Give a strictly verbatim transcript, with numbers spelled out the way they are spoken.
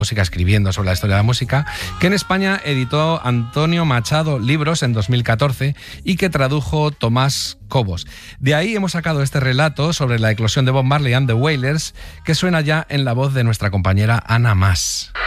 música, escribiendo sobre la historia de la música, que en España editó Antonio Machado Libros en dos mil catorce y que tradujo Tomás Cobos. De ahí hemos sacado este relato sobre la eclosión de Bob Marley and the Wailers, que suena ya en la voz de nuestra compañera Ana Mas.